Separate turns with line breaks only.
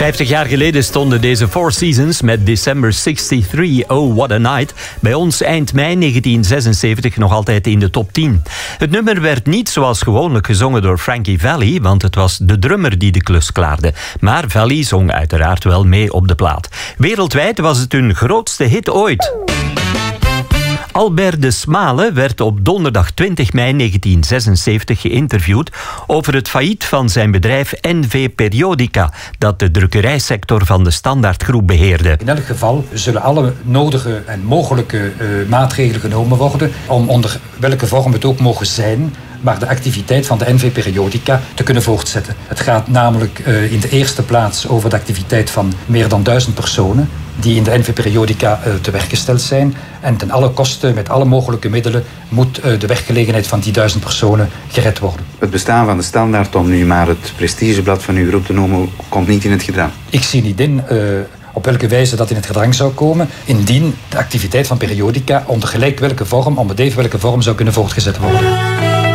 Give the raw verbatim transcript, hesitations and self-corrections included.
Vijftig jaar geleden stonden deze Four Seasons met December zesentachtig, Oh What a Night, bij ons eind mei negentien zesenzeventig nog altijd in de top tien. Het nummer werd niet zoals gewoonlijk gezongen door Frankie Valli, want het was de drummer die de klus klaarde. Maar Valli zong uiteraard wel mee op de plaat. Wereldwijd was het hun grootste hit ooit. Albert de Smale werd op donderdag twintig mei negentien zesenzeventig geïnterviewd over het failliet van zijn bedrijf N V Periodica, dat de drukkerijsector van de Standaardgroep beheerde.
In elk geval zullen alle nodige en mogelijke uh, maatregelen genomen worden om onder welke vorm het ook mogen zijn, maar de activiteit van de N V Periodica te kunnen voortzetten. Het gaat namelijk uh, in de eerste plaats over de activiteit van meer dan duizend personen die in de N V Periodica uh, te werk gesteld zijn. En ten alle kosten, met alle mogelijke middelen, moet uh, de werkgelegenheid van die duizend personen gered worden.
Het bestaan van de Standaard, om nu maar het prestigeblad van uw groep te noemen, komt niet in het gedrang.
Ik zie niet in uh, op welke wijze dat in het gedrang zou komen, indien de activiteit van Periodica onder gelijk welke vorm, onder even welke vorm zou kunnen voortgezet worden.